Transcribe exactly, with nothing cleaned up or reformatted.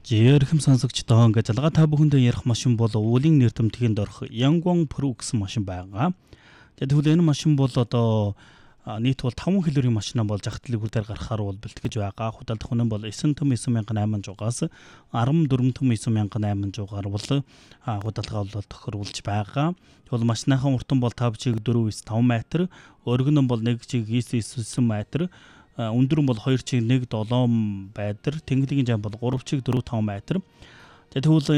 Жирхэм сонсогчдоо ингээд залгаа та бүхэндээ ярих машин бол өвлийн нэр томтгийн дорх Yangon Pro гэсэн машин байгаа. Тэгэхээр энэ машин бол одоо нийт бол таван хэлбэрийн машина болж ахтлыг хүрээр гарахаар бол бэлтгэж байгаа. Худалдах үнэн бол девять том девять мянган айманчуугаас fourteen том девять мянган айманчуугаар бол худалдаа бол тохируулж байгаа. Тэгвэл машиныхаа уртан бол five чиг four five метр, өргөн нь бол one чиг nine nine метр, өндөр нь бол two чиг one seven метр, тэнгэлийн жам бол three чиг four five метр. Тэгвэл